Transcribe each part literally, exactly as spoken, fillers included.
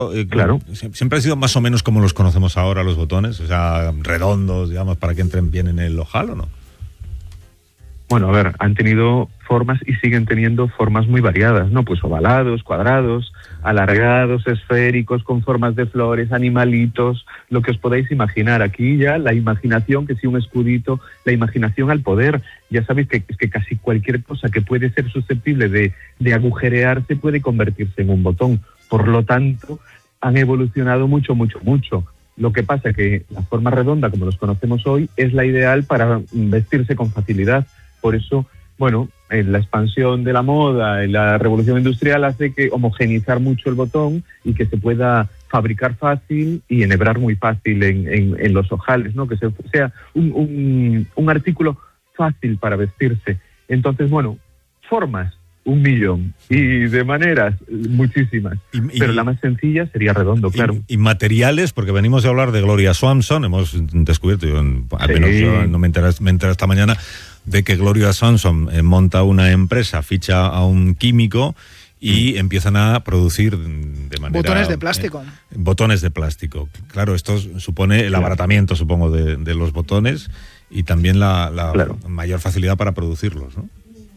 Eh, claro. Siempre ha sido más o menos como los conocemos ahora los botones, o sea, redondos, digamos, para que entren bien en el ojal, ¿o no? Bueno, a ver, han tenido formas y siguen teniendo formas muy variadas, ¿no? Pues ovalados, cuadrados, alargados, esféricos, con formas de flores, animalitos, lo que os podáis imaginar. Aquí ya la imaginación, que si un escudito, la imaginación al poder. Ya sabéis que, que casi cualquier cosa que puede ser susceptible de, de agujerearse puede convertirse en un botón. Por lo tanto, han evolucionado mucho, mucho, mucho. Lo que pasa es que la forma redonda, como los conocemos hoy, es la ideal para vestirse con facilidad. Por eso, bueno, en la expansión de la moda, en la revolución industrial hace que homogeneizar mucho el botón y que se pueda fabricar fácil y enhebrar muy fácil en, en, en los ojales, ¿no? Que se, sea un, un, un artículo fácil para vestirse. Entonces, bueno, formas, un millón, y de maneras muchísimas, y, y, pero la más sencilla sería redondo, claro. Y, y materiales, porque venimos a hablar de Gloria Swanson, hemos descubierto, yo, al menos sí. yo no me enteré, me enteré esta mañana, de que Gloria Swanson eh, monta una empresa, ficha a un químico y mm. empiezan a producir de manera... Botones de plástico. Eh, botones de plástico. Claro, esto supone el claro. abaratamiento, supongo, de, de los botones y también la, la claro. mayor facilidad para producirlos, ¿no?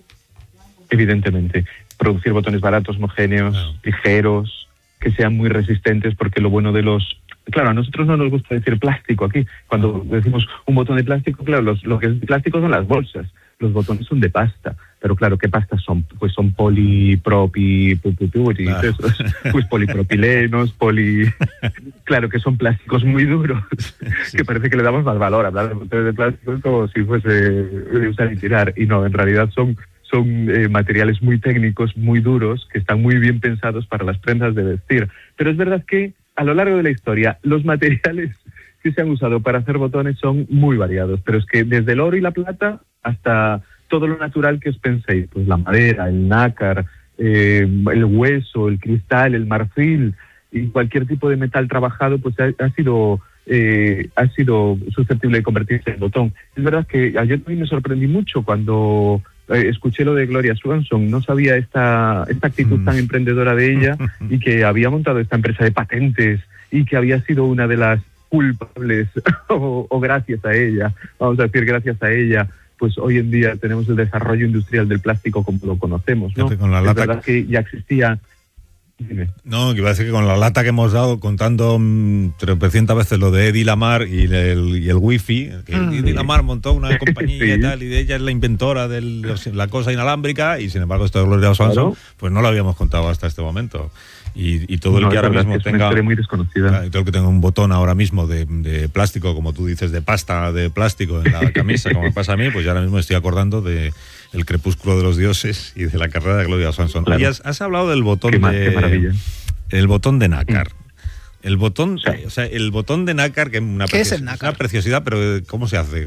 Evidentemente. Producir botones baratos, homogéneos, claro. ligeros, que sean muy resistentes, porque lo bueno de los... Claro, a nosotros no nos gusta decir plástico aquí. Cuando decimos un botón de plástico, claro, los, lo que es plástico son las bolsas. Los botones son de pasta. Pero claro, ¿qué pastas son? Pues son polipropi... Claro. Pues polipropilenos, poli... Claro, que son plásticos muy duros, sí. que parece que le damos más valor. Hablar de botones de plástico es como si fuese de usar y tirar. Y no, en realidad son... son eh, materiales muy técnicos, muy duros, que están muy bien pensados para las prendas de vestir. Pero es verdad que a lo largo de la historia los materiales que se han usado para hacer botones son muy variados, pero es que desde el oro y la plata hasta todo lo natural que os penséis, pues la madera, el nácar, eh, el hueso, el cristal, el marfil y cualquier tipo de metal trabajado, pues ha, ha sido... Eh, ha sido susceptible de convertirse en botón. Es verdad que ayer también me sorprendí mucho cuando eh, escuché lo de Gloria Swanson. No sabía esta, esta actitud mm. tan emprendedora de ella y que había montado esta empresa de patentes y que había sido una de las culpables o, o gracias a ella, vamos a decir gracias a ella, pues hoy en día tenemos el desarrollo industrial del plástico como lo conocemos, ¿no? Con la lata... Es verdad que ya existía... Dime. No, que iba a decir que con la lata que hemos dado contando trescientas veces lo de Hedy Lamarr y el, y el wifi, que mm. Hedy Lamarr montó una compañía sí. y tal, y de ella es la inventora de la cosa inalámbrica, y sin embargo esto de Gloria Swanson, claro. pues no lo habíamos contado hasta este momento. Y, y todo el no, que ahora mismo es tenga una muy desconocida. Y todo el que tenga un botón ahora mismo de, de plástico, como tú dices, de pasta de plástico en la camisa, como me pasa a mí, pues ya ahora mismo estoy acordando de El crepúsculo de los dioses y de la carrera de Gloria Swanson. Claro. Y has, has hablado del botón qué de... Más, qué maravilla. El botón de nácar. Mm. El botón, sí. o sea, el botón de nácar, que una ¿Qué es el nácar? Es una preciosidad, pero ¿cómo se hace?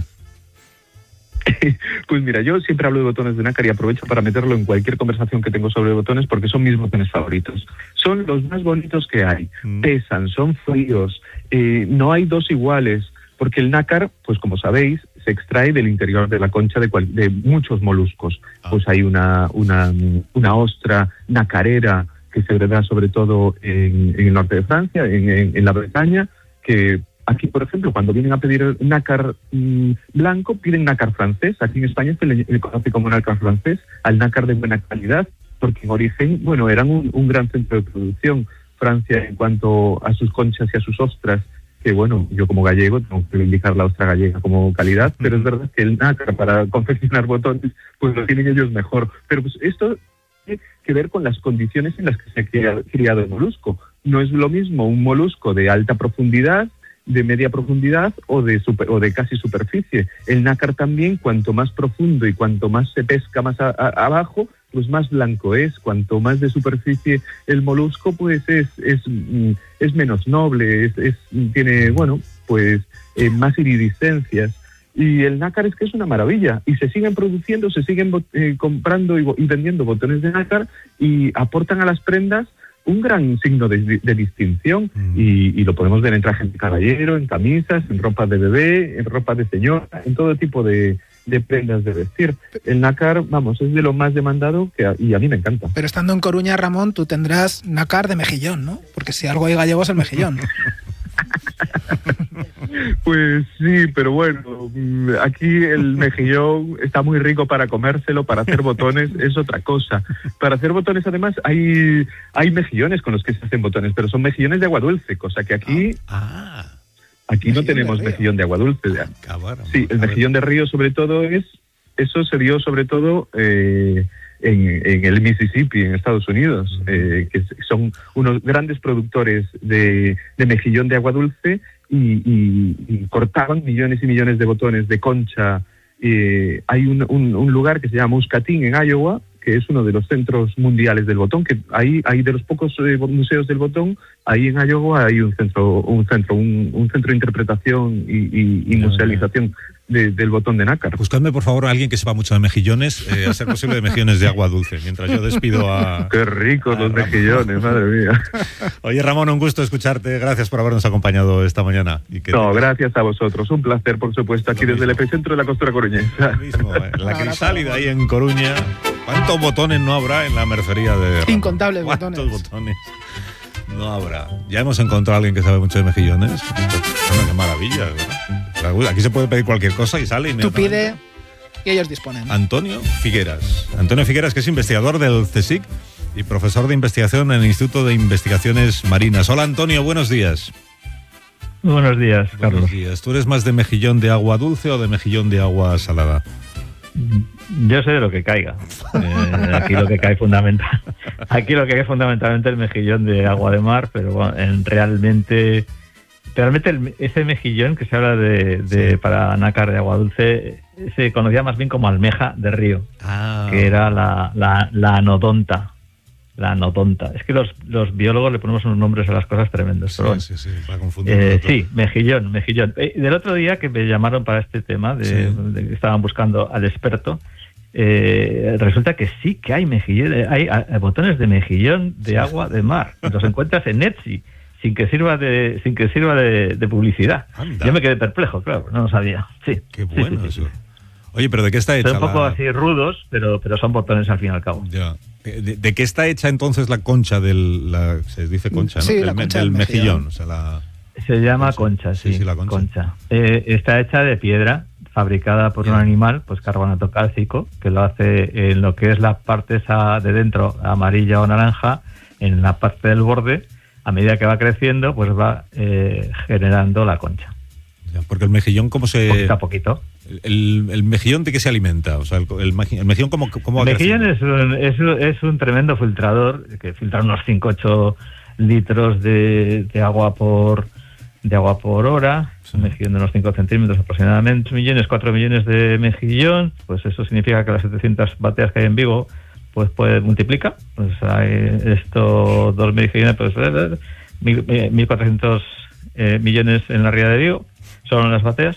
Pues mira, yo siempre hablo de botones de nácar y aprovecho para meterlo en cualquier conversación que tengo sobre botones porque son mis botones favoritos. Son los más bonitos que hay. Mm. Pesan, son fríos, eh, no hay dos iguales, porque el nácar, pues como sabéis, se extrae del interior de la concha de, cual, de muchos moluscos. Ah. Pues hay una, una, una ostra nacarera que se hereda sobre todo en, en el norte de Francia, en, en, en la Bretaña, que aquí, por ejemplo, cuando vienen a pedir nácar mmm, blanco, piden nácar francés. Aquí en España se le, le conoce como nácar francés, al nácar de buena calidad, porque en origen, bueno, eran un, un gran centro de producción. Francia, en cuanto a sus conchas y a sus ostras, que bueno, yo como gallego tengo que indicar la ostra gallega como calidad, uh-huh. pero es verdad que el nácar para confeccionar botones, pues lo tienen ellos mejor. Pero pues esto tiene que ver con las condiciones en las que se ha criado el molusco. No es lo mismo un molusco de alta profundidad, de media profundidad o de super, o de casi superficie. El nácar también, cuanto más profundo y cuanto más se pesca más a, a, abajo, pues más blanco es. Cuanto más de superficie el molusco, pues es es, es menos noble, es, es tiene, bueno, pues eh, más iridiscencias. Y el nácar es que es una maravilla. Y se siguen produciendo, se siguen eh, comprando y, y vendiendo botones de nácar y aportan a las prendas un gran signo de, de distinción mm. y, y lo podemos ver en trajes de caballero, en camisas, en ropa de bebé, en ropa de señora, en todo tipo de, de prendas de vestir. El nácar, vamos, es de lo más demandado que a, y a mí me encanta. Pero estando en Coruña, Ramón, tú tendrás nácar de mejillón, ¿no? Porque si algo hay gallego es el mejillón. Pues sí, pero bueno, aquí el mejillón está muy rico para comérselo, para hacer botones es otra cosa. Para hacer botones, además, hay hay mejillones con los que se hacen botones, pero son mejillones de agua dulce, cosa que aquí ah, aquí no tenemos mejillón de agua dulce. Cabrón, sí, el mejillón de río sobre todo es, eso se dio sobre todo eh, en, en el Mississippi, en Estados Unidos, eh, que son unos grandes productores de, de mejillón de agua dulce. Y, y, y cortaban millones y millones de botones de concha. Eh, hay un, un, un lugar que se llama Muscatine, en Iowa, que es uno de los centros mundiales del botón, que ahí hay de los pocos eh, museos del botón. Ahí en Iowa hay un centro, un centro, un, un centro de interpretación y, y, y musealización de, del botón de nácar. Buscadme, por favor, a alguien que sepa mucho de mejillones, eh, a ser posible de mejillones de agua dulce, mientras yo despido a... ¡Qué ricos los Ramón. mejillones, madre mía! Oye, Ramón, un gusto escucharte. Gracias por habernos acompañado esta mañana. Y que no, te... gracias a vosotros. Un placer, por supuesto, aquí desde el epicentro de la costura coruñesa. Lo mismo, en la Crisálida, ahí en Coruña. ¿Cuántos botones no habrá en la mercería de Ramón? Incontables ¿Cuántos botones. botones no habrá? Ya hemos encontrado a alguien que sabe mucho de mejillones. Bueno, qué maravilla, ¿verdad? Aquí se puede pedir cualquier cosa y sale. Tú pide y ellos disponen. Antonio Figueras. Antonio Figueras, que es investigador del CSIC y profesor de investigación en el Instituto de Investigaciones Marinas. Hola, Antonio, buenos días. Buenos días, Carlos. Buenos días. ¿Tú eres más de mejillón de agua dulce o de mejillón de agua salada? Yo sé de lo que caiga. Eh, aquí lo que cae fundamental, aquí lo que cae fundamentalmente el mejillón de agua de mar, pero bueno, en realmente, realmente el, ese mejillón que se habla de, de sí. para nácar de agua dulce se conocía más bien como almeja de río, ah. que era la, la, la anodonta. La anodonta. Es que los, los biólogos le ponemos unos nombres a las cosas tremendos. Sí, pero bueno. sí, sí, para confundir. Eh, sí, mejillón, mejillón. Eh, del otro día que me llamaron para este tema, de, sí. de que estaban buscando al experto, eh, resulta que sí que hay mejillón, hay a, botones de mejillón de sí. agua de mar. Los encuentras en Etsy, sin que sirva de, sin que sirva de, de publicidad. Anda. Yo me quedé perplejo, claro, no lo sabía. Sí. Qué bueno sí, sí, sí, eso. sí. Oye, pero ¿de qué está hecha? Son un poco la... así rudos, pero, pero son botones al fin y al cabo. Ya. ¿De, de qué está hecha entonces la concha del... La, se dice concha, ¿no? Sí, del, la concha del del mejillón. mejillón. O sea, la... Se llama concha, concha sí, sí, sí, la concha. concha. Eh, está hecha de piedra, fabricada por Bien. un animal, pues carbonato cálcico, que lo hace en lo que es la parte esa de dentro, amarilla o naranja, en la parte del borde. A medida que va creciendo, pues va eh, generando la concha. Ya, porque el mejillón, ¿cómo se...? Poquito a poquito. El, el mejillón, ¿de qué se alimenta? O sea, el, el, el mejillón, ¿cómo, cómo va El mejillón creciendo? es un, es, un, es un tremendo filtrador, que filtra unos cinco a ocho litros de, de agua por de agua por hora, sí. Un mejillón de unos cinco centímetros aproximadamente, millones, cuatro millones de mejillón, pues eso significa que las setecientas bateas que hay en Vigo, pues puede multiplica, pues hay esto, dos mejillones, pues mil cuatrocientos eh, millones en la ría de Vigo, son las bateas.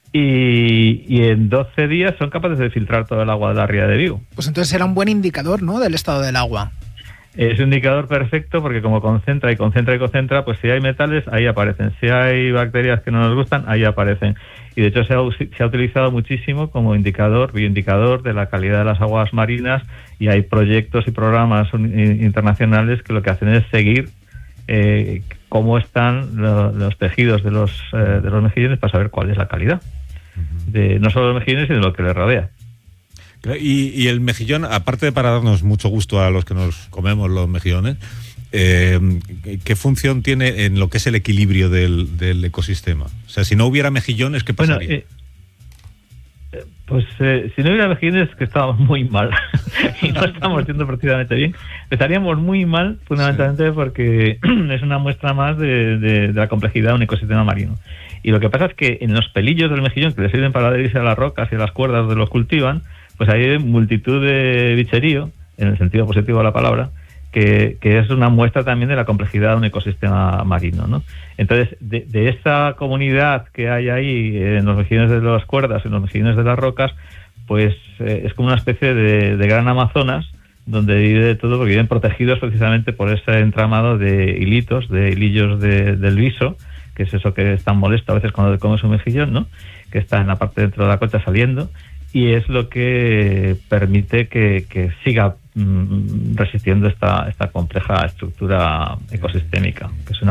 Y, y en doce días son capaces de filtrar todo el agua de la ría de Vigo. Pues entonces será un buen indicador, ¿no?, del estado del agua. Es un indicador perfecto porque como concentra y concentra y concentra, pues si hay metales, ahí aparecen. Si hay bacterias que no nos gustan, ahí aparecen. Y de hecho se ha, se ha utilizado muchísimo como indicador, bioindicador de la calidad de las aguas marinas, y hay proyectos y programas internacionales que lo que hacen es seguir eh, cómo están lo, los tejidos de los, eh, de los mejillones para saber cuál es la calidad. De no solo los mejillones, sino de lo que les rodea. Y, y el mejillón, aparte de para darnos mucho gusto a los que nos comemos los mejillones, eh, ¿qué función tiene en lo que es el equilibrio del, del ecosistema? O sea, si no hubiera mejillones, ¿qué pasaría? Bueno, eh, pues eh, si no hubiera mejillones, que estábamos muy mal y no estamos yendo precisamente bien. Estaríamos muy mal, fundamentalmente, sí. porque es una muestra más de, de, de la complejidad de un ecosistema marino. Y lo que pasa es que en los pelillos del mejillón, que le sirven para adherirse a las rocas y a las cuerdas donde los cultivan, pues hay multitud de bicherío, en el sentido positivo de la palabra, que, que es una muestra también de la complejidad de un ecosistema marino, ¿no? Entonces, de, de esta comunidad que hay ahí en los mejillones de las cuerdas, en los mejillones de las rocas, pues eh, es como una especie de, de gran Amazonas, donde vive de todo, porque viven protegidos precisamente por ese entramado de hilitos, de hilillos de, del viso, que es eso que es tan molesto a veces cuando comes un mejillón, ¿no?, que está en la parte dentro de la concha saliendo. y es lo que permite que, que siga mm, resistiendo esta, esta compleja estructura ecosistémica, que es una